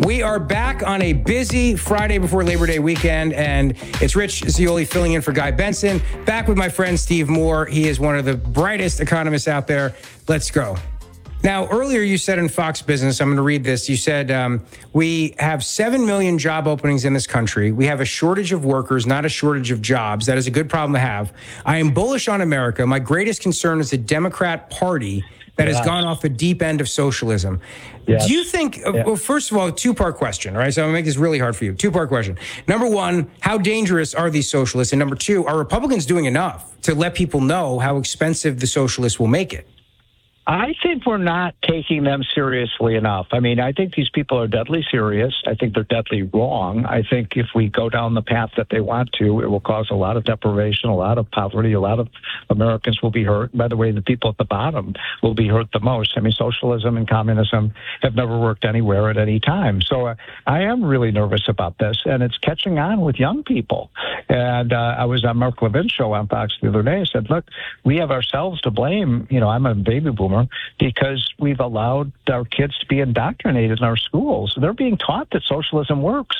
We are back on a busy Friday before Labor Day weekend, and it's Rich Zeoli filling in for Guy Benson. Back with my friend Steve Moore. He is one of the brightest economists out there. Let's go. Now, earlier you said in Fox Business, I'm going to read this. You said, we have 7 million job openings in this country. We have a shortage of workers, not a shortage of jobs. That is a good problem to have. I am bullish on America. My greatest concern is the Democrat Party that has gone off the deep end of socialism. Yes. Do you think, well, first of all, a two-part question, all right? So I'm going to make this really hard for you. Two-part question. Number one, how dangerous are these socialists? And number two, are Republicans doing enough to let people know how expensive the socialists will make it? I think we're not taking them seriously enough. I mean, I think these people are deadly serious. I think they're deadly wrong. I think if we go down the path that they want to, it will cause a lot of deprivation, a lot of poverty, a lot of Americans will be hurt. By the way, the people at the bottom will be hurt the most. I mean, socialism and communism have never worked anywhere at any time. So I am really nervous about this, and it's catching on with young people. And I was on Mark Levin's show on Fox the other day. I said, look, we have ourselves to blame. You know, I'm a baby boomer, because we've allowed our kids to be indoctrinated in our schools. They're being taught that socialism works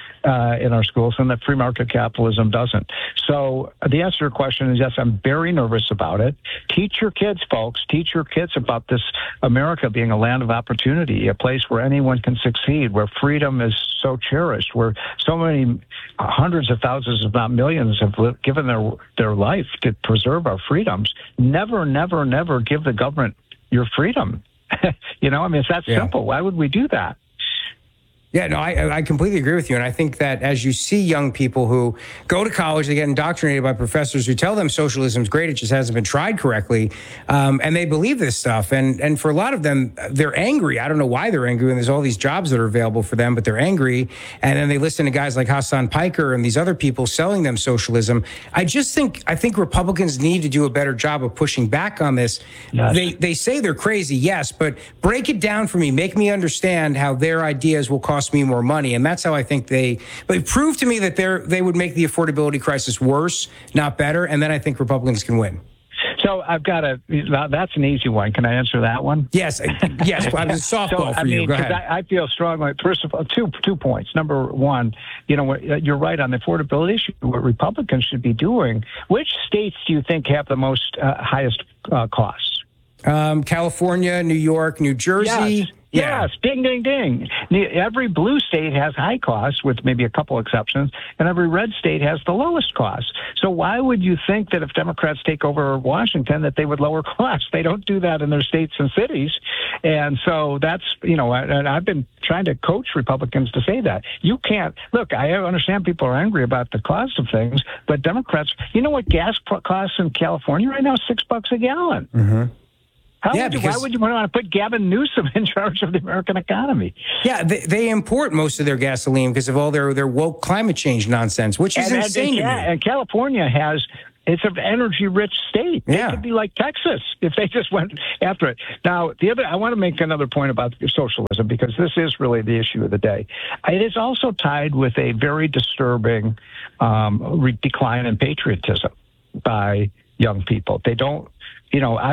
in our schools and that free market capitalism doesn't. So the answer to your question is yes, I'm very nervous about it. Teach your kids, folks. Teach your kids about this America being a land of opportunity, a place where anyone can succeed, where freedom is so cherished, where so many hundreds of thousands, if not millions, have given their life to preserve our freedoms. Never, never, never give the government your freedom. You know, I mean, it's that simple. Why would we do that? Yeah, no, I completely agree with you. And I think that as you see young people who go to college, they get indoctrinated by professors who tell them socialism's great, it just hasn't been tried correctly. And they believe this stuff. And for a lot of them, they're angry. I don't know why they're angry. And there's all these jobs that are available for them, but they're angry. And then they listen to guys like Hassan Piker and these other people selling them socialism. I think Republicans need to do a better job of pushing back on this. Yes. They say they're crazy, yes, but break it down for me. Make me understand how their ideas will cost me more money. And that's how I think they prove to me that they would make the affordability crisis worse, not better. And then I think Republicans can win. So I've got that's an easy one. Can I answer that one? Yes. Yes. I was a softball for you. Go ahead. I feel strongly. First of all, two points. Number one, you know, you're right on the affordability issue. What Republicans should be doing. Which states do you think have the most highest costs? California, New York, New Jersey. Yes. Yes, ding, ding, ding. Every blue state has high costs, with maybe a couple exceptions, and every red state has the lowest costs. So why would you think that if Democrats take over Washington that they would lower costs? They don't do that in their states and cities. And so that's, you know, and I've been trying to coach Republicans to say that. You can't, look, I understand people are angry about the cost of things, but Democrats, you know what gas costs in California right now? $6 a gallon. Mm-hmm. Why would you want to put Gavin Newsom in charge of the American economy? Yeah, they import most of their gasoline because of all their woke climate change nonsense, which is insane. And California it's an energy-rich state. Yeah. It could be like Texas if they just went after it. Now, I want to make another point about socialism, because this is really the issue of the day. It is also tied with a very disturbing decline in patriotism by young people. They don't, you know,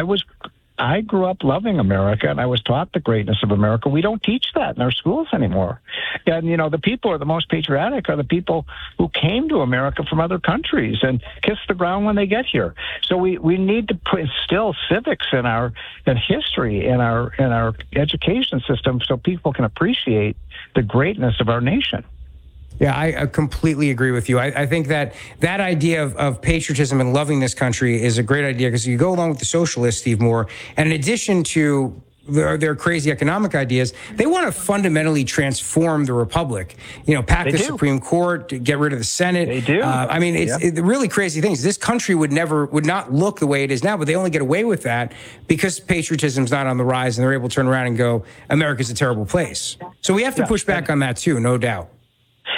I grew up loving America, and I was taught the greatness of America. We don't teach that in our schools anymore. And, you know, the people who are the most patriotic are the people who came to America from other countries and kiss the ground when they get here. So we need to instill civics in history in our education system so people can appreciate the greatness of our nation. Yeah, I completely agree with you. I think that idea of patriotism and loving this country is a great idea, because you go along with the socialists, Steve Moore, and in addition to their crazy economic ideas, they want to fundamentally transform the republic. You know, pack the Supreme Court, get rid of the Senate. They do. I mean, it's really crazy things. This country would not look the way it is now, but they only get away with that because patriotism's not on the rise, and they're able to turn around and go, America's a terrible place. So we have to push back on that too, no doubt.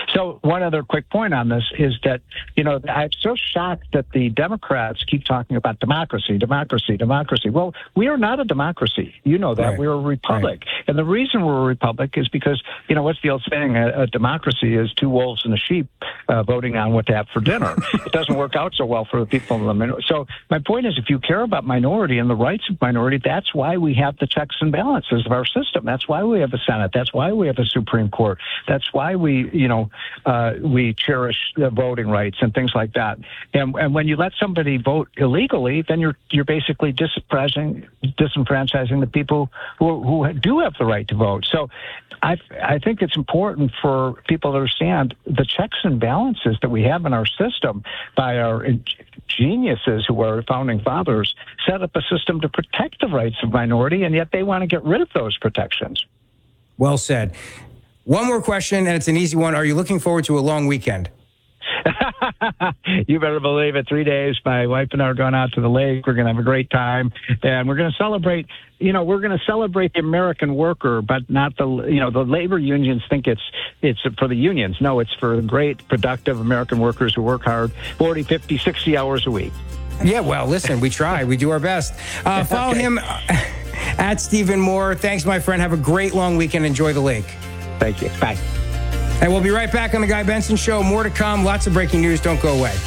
So one other quick point on this is that, I'm so shocked that the Democrats keep talking about democracy. Well, we are not a democracy. You know that. Right. We're a republic. Right. And the reason we're a republic is because, what's the old saying? A democracy is two wolves and a sheep voting on what to have for dinner. It doesn't work out so well for the people in the minority. So my point is, if you care about minority and the rights of minority, that's why we have the checks and balances of our system. That's why we have a Senate. That's why we have a Supreme Court. That's why we cherish voting rights and things like that. And when you let somebody vote illegally, then you're basically disenfranchising the people who do have the right to vote. So I think it's important for people to understand the checks and balances that we have in our system by our geniuses who are founding fathers set up a system to protect the rights of minority, and yet they want to get rid of those protections. Well said. One more question, and it's an easy one. Are you looking forward to a long weekend? You better believe it. 3 days. My wife and I are going out to the lake. We're going to have a great time, and we're going to celebrate. We're going to celebrate the American worker, but not the labor unions think it's for the unions. No, it's for the great, productive American workers who work hard, 40, 50, 60 hours a week. Yeah, well, listen, we try. We do our best. Follow him at Stephen Moore. Thanks, my friend. Have a great long weekend. Enjoy the lake. Thank you. Bye. And we'll be right back on The Guy Benson Show. More to come. Lots of breaking news. Don't go away.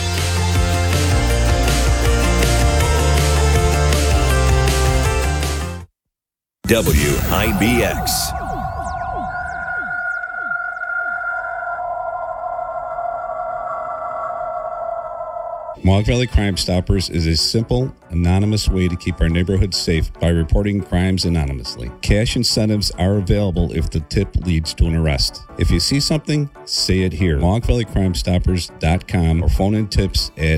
WIBX. Mohawk Valley Crime Stoppers is a simple, anonymous way to keep our neighborhood safe by reporting crimes anonymously. Cash incentives are available if the tip leads to an arrest. If you see something, say it here. MohawkValleyCrimeStoppers.com or phone in tips at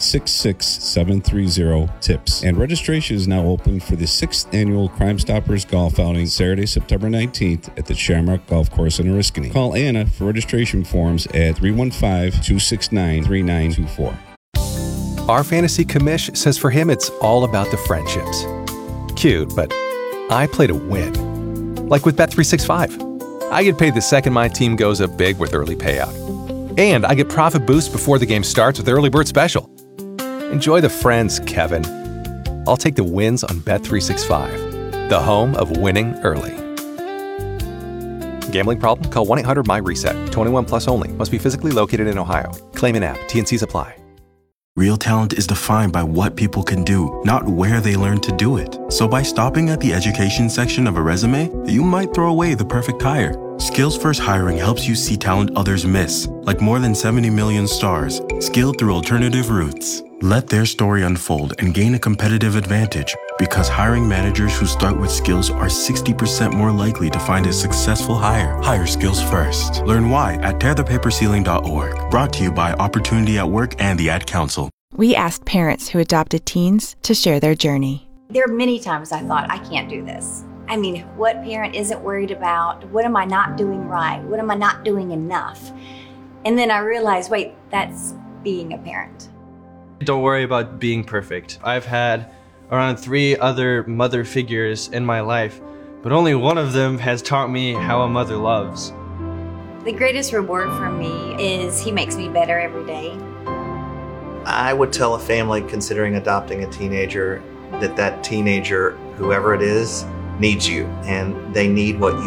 866-730-TIPS. And registration is now open for the 6th annual Crime Stoppers Golf Outing, Saturday, September 19th at the Shamrock Golf Course in Oriskany. Call Anna for registration forms at 315-269-3924. Our fantasy commish says for him it's all about the friendships. Cute, but I play to win. Like with Bet365. I get paid the second my team goes up big with early payout. And I get profit boost before the game starts with Early Bird Special. Enjoy the friends, Kevin. I'll take the wins on Bet365, the home of winning early. Gambling problem? Call 1-800-MY-RESET. 21 plus only. Must be physically located in Ohio. Claim in app. T&Cs apply. Real talent is defined by what people can do, not where they learn to do it. So by stopping at the education section of a resume, you might throw away the perfect hire. Skills First Hiring helps you see talent others miss, like more than 70 million stars, skilled through alternative routes. Let their story unfold and gain a competitive advantage, because hiring managers who start with skills are 60% more likely to find a successful hire. Hire skills first. Learn why at tearthepaperceiling.org. Brought to you by Opportunity at Work and the Ad Council. We asked parents who adopted teens to share their journey. There are many times I thought, I can't do this. I mean, what parent isn't worried about? What am I not doing right? What am I not doing enough? And then I realized, wait, that's being a parent. Don't worry about being perfect. I've had around 3 other mother figures in my life, but only one of them has taught me how a mother loves. The greatest reward for me is he makes me better every day. I would tell a family considering adopting a teenager that teenager, whoever it is, needs you, and they need what